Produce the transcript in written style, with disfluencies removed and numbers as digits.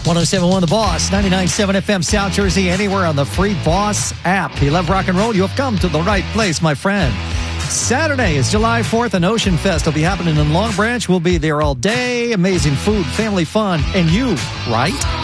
107.1 The Boss, 99.7 FM South Jersey, anywhere on the free Boss app. You love rock and roll? You have come to the right place, my friend. Saturday is July 4th, and Ocean Fest will be happening in Long Branch. We'll be there all day. Amazing food, family fun, and you, right?